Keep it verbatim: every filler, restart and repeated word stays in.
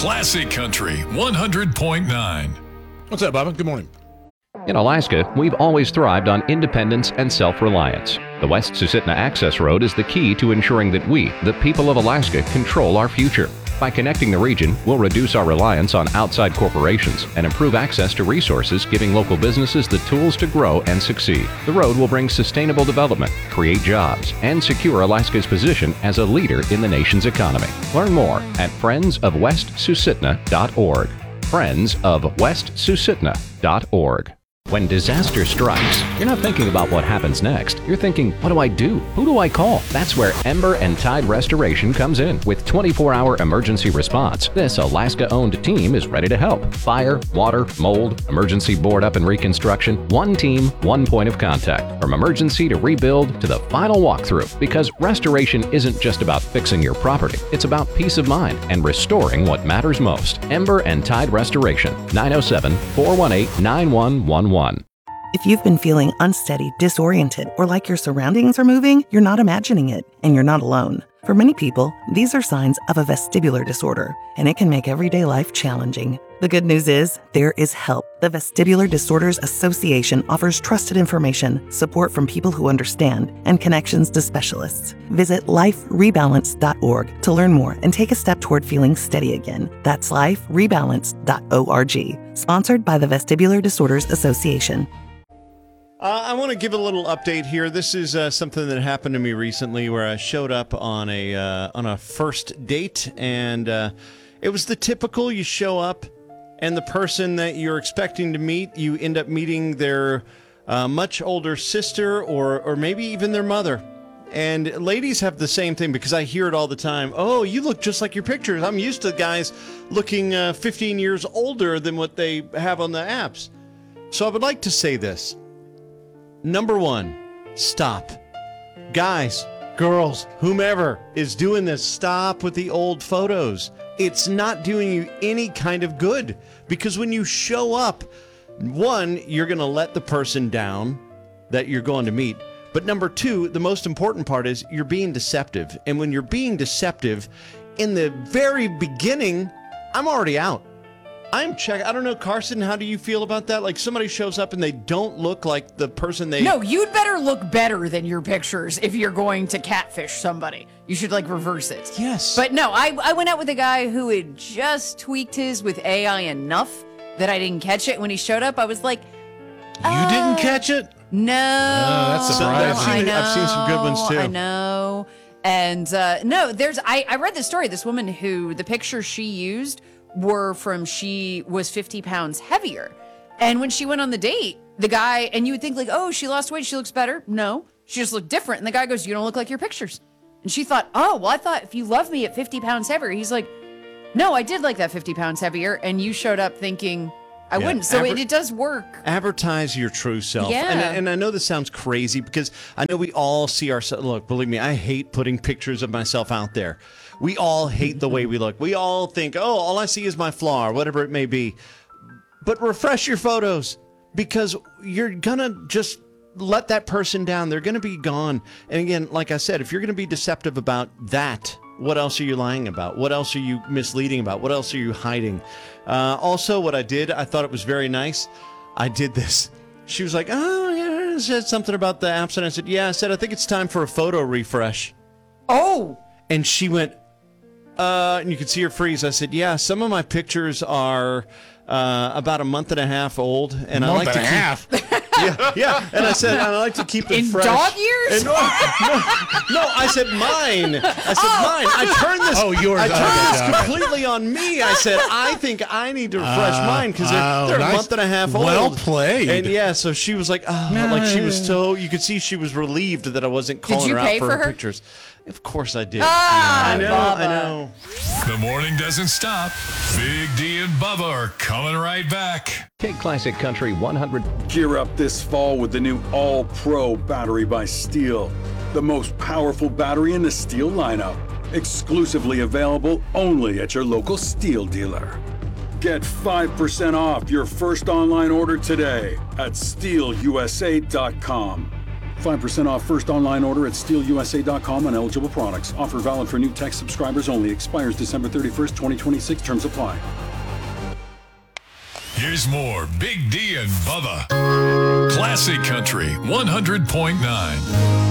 Classic Country one hundred point nine. What's up, Bubba? Good morning. In Alaska, we've always thrived on independence and self-reliance. The West Susitna Access Road is the key to ensuring that we, the people of Alaska, control our future. By connecting the region, we'll reduce our reliance on outside corporations and improve access to resources, giving local businesses the tools to grow and succeed. The road will bring sustainable development, create jobs, and secure Alaska's position as a leader in the nation's economy. Learn more at friends of west susitna dot org. friends of west susitna dot org. When disaster strikes, you're not thinking about what happens next. You're thinking, what do I do? Who do I call? That's where Ember and Tide Restoration comes in. With twenty-four hour emergency response, this Alaska-owned team is ready to help. Fire, water, mold, emergency board up and reconstruction. One team, one point of contact. From emergency to rebuild to the final walkthrough. Because restoration isn't just about fixing your property. It's about peace of mind and restoring what matters most. Ember and Tide Restoration. nine oh seven, four one eight, nine one one one. If you've been feeling unsteady, disoriented, or like your surroundings are moving, you're not imagining it, and you're not alone. For many people, these are signs of a vestibular disorder, and it can make everyday life challenging. The good news is, there is help. The Vestibular Disorders Association offers trusted information, support from people who understand, and connections to specialists. Visit life rebalance dot org to learn more and take a step toward feeling steady again. That's life rebalance dot org. Sponsored by the Vestibular Disorders Association. Uh, I want to give a little update here. This is uh, something that happened to me recently where I showed up on a uh, on a first date, and uh, it was the typical you show up, and the person that you're expecting to meet, you end up meeting their uh, much older sister or or maybe even their mother. And ladies have the same thing because I hear it all the time. Oh, you look just like your pictures. I'm used to guys looking uh, fifteen years older than what they have on the apps. So I would like to say this. Number one, stop. Guys, girls, whomever is doing this, stop with the old photos. It's not doing you any kind of good because when you show up, one, you're going to let the person down that you're going to meet. But number two, the most important part is you're being deceptive. And when you're being deceptive, in the very beginning, I'm already out. I'm check. I don't know, Carson, how do you feel about that? Like somebody shows up and they don't look like the person they... No, you'd better look better than your pictures if you're going to catfish somebody. You should, like, reverse it. Yes. But no, I, I went out with a guy who had just tweaked his with A I enough that I didn't catch it. When he showed up, I was like... You uh, didn't catch it? No. Oh, that's surprising. I've seen, I've seen some good ones, too. I know. And, uh, no, there's... I, I read the story. This woman who, the pictures she used... were from she was fifty pounds heavier. And when she went on the date, the guy, and you would think like, oh, she lost weight, she looks better. No, she just looked different. And the guy goes, you don't look like your pictures. And she thought, oh, well, I thought if you love me at fifty pounds heavier. He's like, no, I did like that fifty pounds heavier. And you showed up thinking I yeah, wouldn't. So adver- it, it does work. Advertise your true self. Yeah. And, and I know this sounds crazy because I know we all see ourselves. Look, believe me, I hate putting pictures of myself out there. We all hate the way we look. We all think, oh, all I see is my flaw or whatever it may be. But refresh your photos because you're going to just let that person down. They're going to be gone. And again, like I said, if you're going to be deceptive about that, what else are you lying about? What else are you misleading about? What else are you hiding? Uh, also, what I did, I thought it was very nice. I did this. She was like, oh, yeah, said something about the apps. And I said, yeah, I said, I think it's time for a photo refresh. Oh. And she went, Uh, and you could see her freeze. I said, yeah, some of my pictures are uh, about a month and a half old. And a I month like and to a keep, half? Yeah, yeah. And I said, I like to keep them In fresh. dog years? And no, no, no, I said mine. I said Oh. mine. I turned this, Oh, yours. I turned Okay, this okay. completely on me. I said, I think I need to refresh Uh, mine because they're, oh, they're nice. a month and a half old. Well played. And yeah, so she was like, oh, like she was so, you could see she was relieved that I wasn't calling you her out pay for for her her? pictures. Of course I did. Ah, I know, Bubba. I know. The morning doesn't stop. Big D and Bubba are coming right back. Take Classic Country one hundred. Gear up this fall with the new All-Pro battery by Steel. The most powerful battery in the Steel lineup. Exclusively available only at your local Steel dealer. Get five percent off your first online order today at steel u s a dot com. five percent off first online order at steel u s a dot com on eligible products. Offer valid for new tech subscribers only. Expires December thirty-first, twenty twenty-six. Terms apply. Here's more Big D and Bubba. Classic Country one hundred point nine.